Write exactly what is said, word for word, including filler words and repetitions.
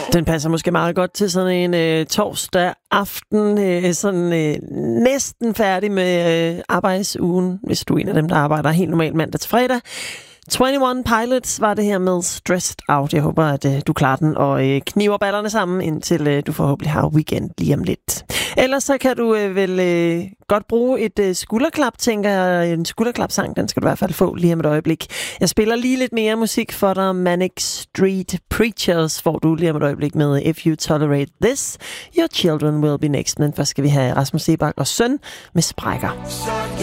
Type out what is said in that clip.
Den passer måske meget godt til sådan en øh, torsdag aften, øh, sådan øh, næsten færdig med øh, arbejdsugen, hvis du er en af dem, der arbejder helt normalt mandag til fredag. enogtyve Pilots var det her med Stressed Out. Jeg håber, at øh, du klarer den og øh, kniver ballerne sammen, indtil øh, du forhåbentlig har weekend lige om lidt. Ellers så kan du øh, vel øh, godt bruge et øh, skulderklap, tænker jeg. En skulderklapsang, den skal du i hvert fald få lige om et øjeblik. Jeg spiller lige lidt mere musik for dig. Manic Street Preachers får du lige om et øjeblik med If You Tolerate This, Your Children Will Be Next. Men først skal vi have Rasmus Seebach og Søn med Sprækker.